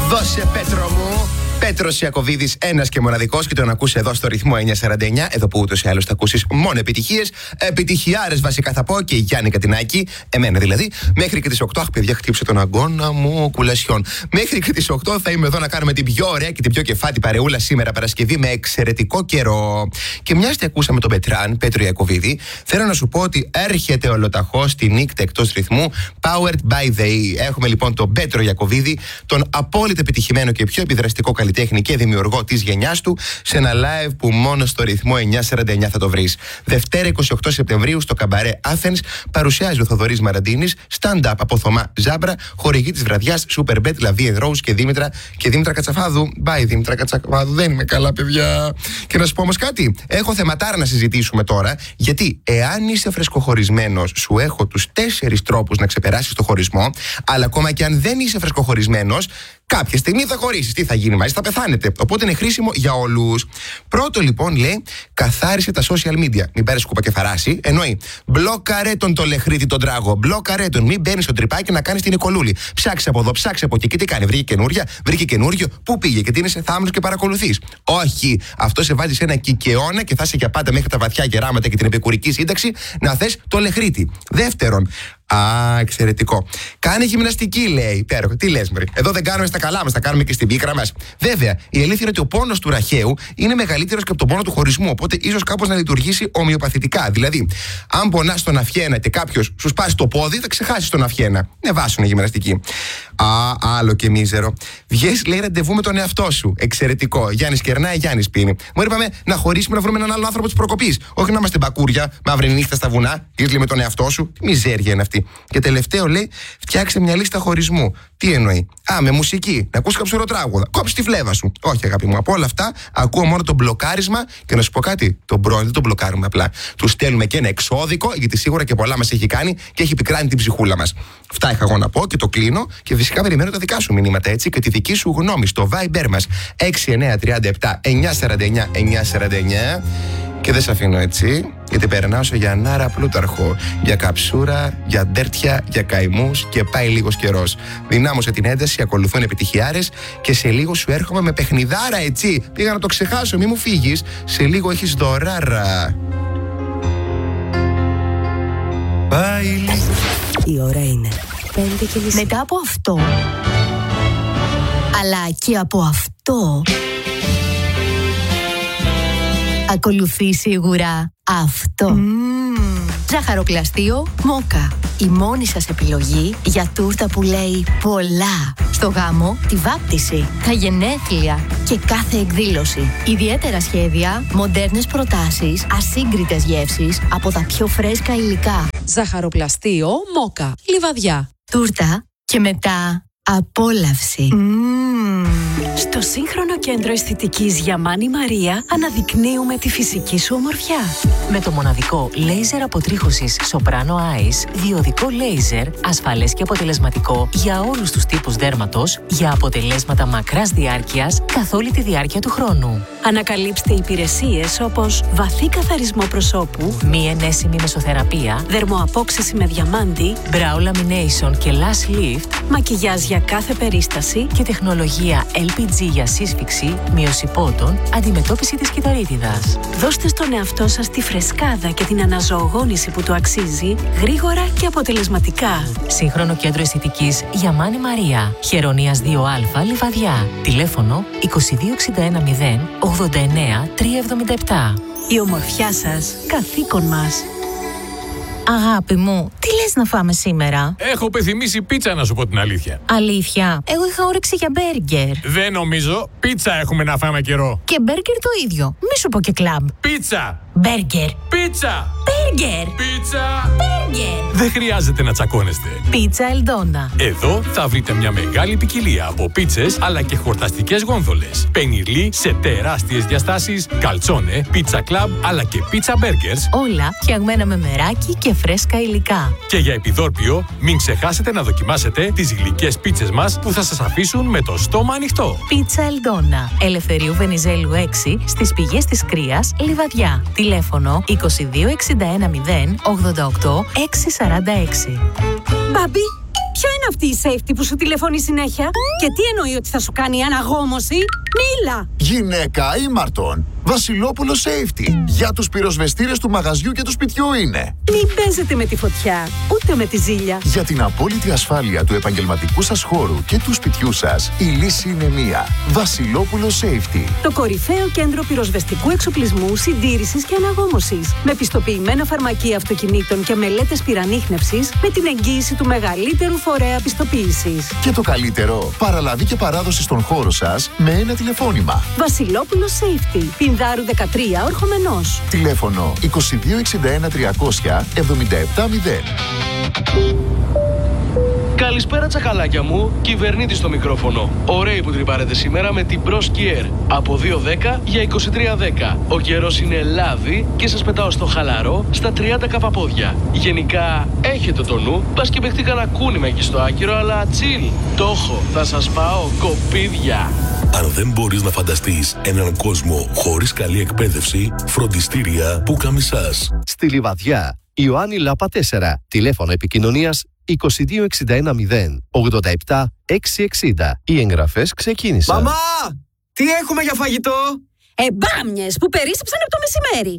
Δώσε Πέτρο μου. Πέτρος Ιακωβίδης, ένας και μοναδικός, και τον ακούς εδώ στο ρυθμό 949. Εδώ που ούτως ή άλλως θα ακούσεις μόνο επιτυχίες. Επιτυχιάρες βασικά θα πω, και Γιάννη Κατινάκη, εμένα δηλαδή. Μέχρι και τις 8, αχ παιδιά, χτύψε τον αγκώνα μου κουλασιών. Μέχρι και τις 8 θα είμαι εδώ να κάνουμε την πιο ωραία και την πιο κεφάτη παρεούλα σήμερα Παρασκευή με εξαιρετικό καιρό. Και μιας και ακούσαμε τον Πετράν, Πέτρο Ιακωβίδη, θέλω να σου πω ότι έρχεται ολοταχώς στη νύχτα εκτός ρυθμού, powered by the E. Έχουμε λοιπόν τον Πέτρο Ιακωβίδη, τον απόλυτα επιτυχημένο και πιο επιδραστικό καλλιτέχνη και δημιουργό της γενιάς του, σε ένα live που μόνο στο ρυθμό 949 θα το βρεις. Δευτέρα 28 Σεπτεμβρίου στο Καμπαρέ Athens παρουσιάζει ο Θοδωρής Μαραντίνης, stand-up από Θωμά Ζάμπρα, χορηγή της βραδιάς Superbet, Λαβή Rose και Δήμητρα Κατσαφάδου. Bye Δήμητρα Κατσαφάδου, δεν είμαι καλά παιδιά. Και να σου πω όμως κάτι, έχω θεματάρα να συζητήσουμε τώρα, γιατί εάν είσαι φρεσκοχωρισμένος, σου έχω τους 4 τρόπους να ξεπεράσεις το χωρισμό, αλλά ακόμα και αν δεν είσαι φρεσκοχωρισμένος, κάποια στιγμή θα χωρίσεις. Τι θα γίνει μαζί, θα πεθάνετε. Οπότε είναι χρήσιμο για όλους. Πρώτο λοιπόν λέει, καθάρισε τα social media. Μην πάρεις σκούπα και θαράσει. Εννοεί, μπλόκαρε τον τολεχρήτη τον τράγο. Μπλόκαρε τον. Μην μπαίνεις στο τρυπάκι να κάνεις την εκολούλη. Ψάξε από εδώ, ψάξε από εκεί. Και τι κάνει, βρήκε καινούρια, βρήκε καινούριο. Πού πήγε και τι είναι σε θάμνους και παρακολουθείς. Όχι. Αυτό σε βάζει σε ένα κικαιώνα και θα είσαι για πάντα μέχρι τα βαθιά γεράματα και την επικουρική σύνταξη να θες τολεχρήτη. Δεύτερον, εξαιρετικό. Κάνε γυμναστική, λέει. Υπέροχο. Τι λες, μωρή. Εδώ δεν κάνουμε στα καλά μας, τα κάνουμε και στην πίκρα μας. Βέβαια, η αλήθεια είναι ότι ο πόνος του ραχαίου είναι μεγαλύτερος και από τον πόνο του χωρισμού. Οπότε ίσως κάπως να λειτουργήσει ομοιοπαθητικά. Δηλαδή, αν πονάς στον αυχένα και κάποιος σου σπάσει το πόδι, θα ξεχάσεις τον αυχένα. Ναι, βάσουνε γυμναστική. Άλλο και μίζερο. Βγες, λέει, ραντεβού με τον εαυτό σου. Εξαιρετικό. Γιάννης κερνάει, Γιάννης πίνει. Μου είπαμε να χωρίσουμε, να βρούμε έναν άλλο άνθρωπο της προκοπής. Όχι να είμαστε μπακούρια, μαύρη νύχτα στα βουνά. Γύρλει με τον εαυτό σου. Τι μιζέρια είναι αυτή. Και τελευταίο λέει, φτιάξε μια λίστα χωρισμού. Τι εννοεί? Με μουσική. Να ακούσει καψουροτράγουδα. Κόψει τη φλέβα σου. Όχι, αγάπη μου. Από όλα αυτά ακούω μόνο το μπλοκάρισμα. Και να σου πω κάτι, τον πρώην δεν τον μπλοκάρουμε απλά. Του στέλνουμε και ένα εξώδικο, γιατί σίγουρα και πολλά μας έχει κάνει και έχει πικράνει την ψυχούλα μας. Αυτά είχα εγώ να πω και το κλείνω. Και φυσικά περιμένω τα δικά σου μηνύματα, έτσι, και τη δική σου γνώμη στο Viber μας 6937 949 949. Και δεν σε αφήνω έτσι, γιατί περνάω σε Γιαννάρα Πλούταρχο. Για καψούρα, για ντέρτια, για καημούς και πάει λίγος καιρός. Δυνάμωσε την ένταση, ακολουθούν επιτυχιάρες και σε λίγο σου έρχομαι με παιχνιδάρα, έτσι. Πήγα να το ξεχάσω, μη μου φύγεις. Σε λίγο έχεις δωράρα. Πάει λίγο. Η ώρα είναι 5:30. Μετά από αυτό, αλλά και από αυτό, ακολουθεί σίγουρα αυτό. Ζαχαροπλαστείο Μόκα. Η μόνη σας επιλογή για τούρτα που λέει πολλά. Στο γάμο, τη βάπτιση, τα γενέθλια και κάθε εκδήλωση. Ιδιαίτερα σχέδια, μοντέρνες προτάσεις, ασύγκριτες γεύσεις από τα πιο φρέσκα υλικά. Ζαχαροπλαστείο Μόκα. Λιβαδιά. Τούρτα και μετά απόλαυση. Στο σύγχρονο κέντρο αισθητικής Γιαμάνη Μαρία αναδεικνύουμε τη φυσική σου ομορφιά. Με το μοναδικό λέιζερ αποτρίχωσης Soprano Eyes, διοδικό λέιζερ, ασφαλές και αποτελεσματικό για όλους τους τύπους δέρματος, για αποτελέσματα μακράς διάρκειας καθ' όλη τη διάρκεια του χρόνου. Ανακαλύψτε υπηρεσίες όπως βαθύ καθαρισμό προσώπου, μη ενέσιμη μεσοθεραπεία, δερμοαπόξεση με διαμάντι, brow lamination και lash lift, μακιγιάζ για κάθε περίσταση και τεχνολογία LPG για σύσφυξη, μείωση πότων, αντιμετώπιση της κυταρίτιδας. Δώστε στον εαυτό σας τη φρεσκάδα και την αναζωογόνηση που του αξίζει, γρήγορα και αποτελεσματικά. Σύγχρονο κέντρο αισθητικής Γιαμάνη Μαρία, Χερονίας 2Α, Λιβαδιά. Τηλέφωνο 2261 089 377. Η ομορφιά σας, καθήκον μας. Αγάπη μου, τι λες να φάμε σήμερα? Έχω πεθυμίσει πίτσα, να σου πω την αλήθεια. Αλήθεια, εγώ είχα όρεξη για μπέργκερ. Δεν νομίζω. Πίτσα έχουμε να φάμε καιρό. Και μπέργκερ το ίδιο. Μη σου πω και κλαμπ. Πίτσα! Μπέργκερ. Πίτσα! Μπέργκερ. Πίτσα! Μπέργκερ. Δεν χρειάζεται να τσακώνεστε. Πίτσα Ελντόνα. Εδώ θα βρείτε μια μεγάλη ποικιλία από πίτσες αλλά και χορταστικές γόνδολες. Πενιρλί σε τεράστιες διαστάσεις, καλτσόνε, πίτσα κλαμπ αλλά και πίτσα μπέργκερς. Όλα φτιαγμένα με μεράκι και φρέσκα υλικά. Και για επιδόρπιο, μην ξεχάσετε να δοκιμάσετε τις γλυκές πίτσες μας που θα σας αφήσουν με το στόμα ανοιχτό. Πίτσα Ελντόνα. Ελευθερίου Βενιζέλου 6 στις πηγές της Κρίας, Λιβαδιά. Τηλέφωνο 2261 088 646. Μπαμπή, ποια είναι αυτή η safety που σου τηλεφωνεί συνέχεια? Και τι εννοεί ότι θα σου κάνει αναγόμωση? Μίλα! Γυναίκα ήμαρτον. Βασιλόπουλο Safety. Για τους πυροσβεστήρες του μαγαζιού και του σπιτιού είναι. Μην παίζετε με τη φωτιά, ούτε με τη ζήλια. Για την απόλυτη ασφάλεια του επαγγελματικού σας χώρου και του σπιτιού σας, η λύση είναι μία. Βασιλόπουλο Safety. Το κορυφαίο κέντρο πυροσβεστικού εξοπλισμού, συντήρησης και αναγόμωσης. Με πιστοποιημένα φαρμακεία αυτοκινήτων και μελέτες πυρανίχνευσης, με την εγγύηση του μεγαλύτερου φορέα πιστοποίησης. Και το καλύτερο, παραλαβή και παράδοση στον χώρο σας με ένα τηλεφώνημα. Βασιλόπουλο Safety. Πινδάρου 13, Ορχομενός. Τηλέφωνο 2261 300 770. Καλησπέρα τσακαλάκια μου, κυβερνήτης στο μικρόφωνο. Ωραίοι που τρυπάρετε σήμερα με την Pro Skier. Από 2.10 για 23.10. Ο καιρός είναι λάδι και σας πετάω στο χαλαρό στα 30 καπαπόδια. Γενικά έχετε το νου, πας και παιχτεί κανένα κούνημα εκεί στο άκυρο, αλλά chill. Το έχω, θα σας πάω κοπίδια. Αν δεν μπορείς να φανταστείς έναν κόσμο χωρίς καλή εκπαίδευση, φροντιστήρια Πουκαμισάς. Στη Λιβαδιά, Ιωάννη Λάπα 4, τηλέφωνο επικοινωνίας 2261 087 660. Οι εγγραφές ξεκίνησαν. Μαμά! Τι έχουμε για φαγητό? Μπάμιες που περίσσεψαν από το μεσημέρι.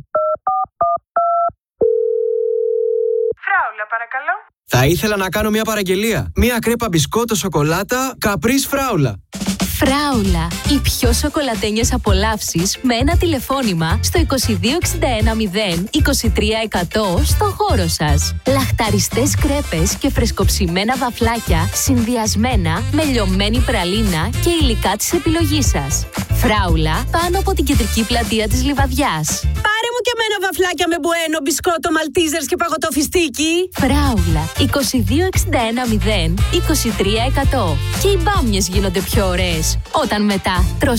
Φράουλα, παρακαλώ. Θα ήθελα να κάνω μια παραγγελία. Μια κρέπα μπισκότο σοκολάτα Καπρίς Φράουλα. Φράουλα, οι πιο σοκολατένιες απολαύσεις με ένα τηλεφώνημα στο 2261 023 100 στο χώρο σας. Λαχταριστές κρέπες και φρεσκοψημένα βαφλάκια συνδυασμένα με λιωμένη πραλίνα και υλικά της επιλογής σας. Φράουλα, πάνω από την κεντρική πλατεία της Λιβαδιάς. Πάρε μου και εμένα βαφλάκια με μπουένο, μπισκότο, μαλτίζερς και παγωτό φιστίκι. Φράουλα, 2261 023 100. Και οι μπάμιες γίνονται πιο ωραίες όταν μετά τρως